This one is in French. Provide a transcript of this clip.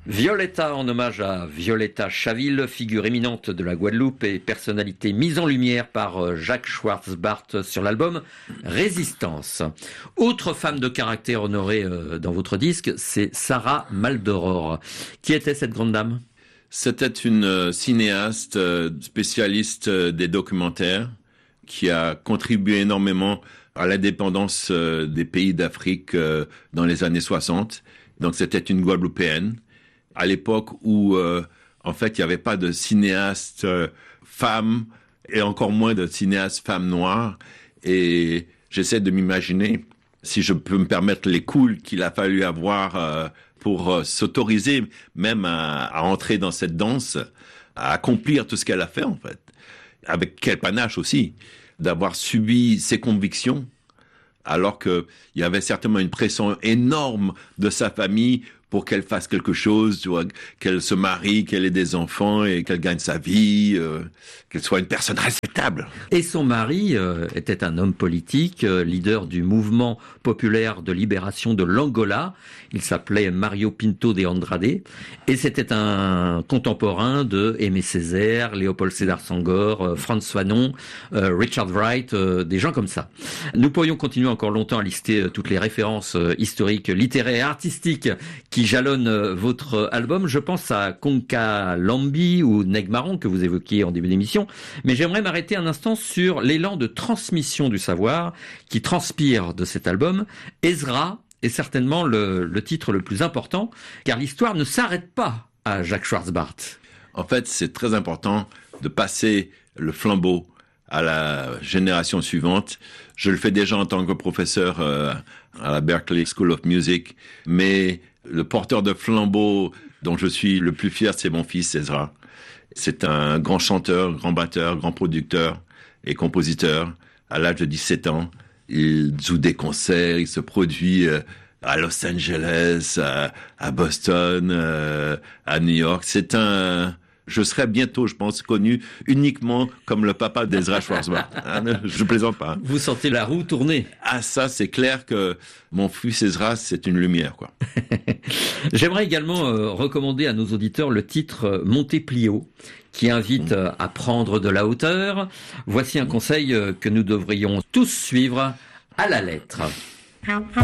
Violetta, en hommage à Violetta Chaville, figure éminente de la Guadeloupe et personnalité mise en lumière par Jacques Schwarzbart sur l'album Résistance. Autre femme de caractère honorée dans votre disque, c'est Sarah Maldoror. Qui était cette grande dame ? C'était une cinéaste spécialiste des documentaires qui a contribué énormément à l'indépendance des pays d'Afrique dans les années 60. Donc c'était une Guadeloupéenne. À l'époque où, en fait, il n'y avait pas de cinéaste femme et encore moins de cinéaste femme noire. Et j'essaie de m'imaginer, si je peux me permettre, les couilles qu'il a fallu avoir pour s'autoriser même à entrer dans cette danse, à accomplir tout ce qu'elle a fait, en fait. Avec quel panache aussi, d'avoir subi ses convictions, alors qu'il y avait certainement une pression énorme de sa famille pour qu'elle fasse quelque chose, tu vois, qu'elle se marie, qu'elle ait des enfants et qu'elle gagne sa vie, qu'elle soit une personne respectable. Et son mari était un homme politique, leader du mouvement populaire de libération de l'Angola. Il s'appelait Mario Pinto de Andrade et c'était un contemporain de Aimé Césaire, Léopold Sédar Senghor, Frantz Fanon, Richard Wright, des gens comme ça. Nous pourrions continuer encore longtemps à lister toutes les références historiques, littéraires et artistiques qui jalonnent votre album. Je pense à Konka Lambi ou Neg Marron que vous évoquiez en début d'émission, mais j'aimerais m'arrêter un instant sur l'élan de transmission du savoir qui transpire de cet album. Ezra est certainement le titre le plus important, car l'histoire ne s'arrête pas à Jacques Schwarzbart. En fait, c'est très important de passer le flambeau à la génération suivante. Je le fais déjà en tant que professeur à la Berklee School of Music, mais le porteur de flambeau dont je suis le plus fier, c'est mon fils Ezra. C'est un grand chanteur, grand batteur, grand producteur et compositeur. À l'âge de 17 ans, il joue des concerts, il se produit à Los Angeles, à Boston, à New York. Je serai bientôt, je pense, connu uniquement comme le papa d'Ezra Schwarzbart. Je plaisante pas. Vous sentez la roue tourner. Ah, ça, c'est clair que mon fils Ezra, c'est une lumière, quoi. J'aimerais également recommander à nos auditeurs le titre Monteplio, qui invite à prendre de la hauteur. Voici un conseil que nous devrions tous suivre à la lettre.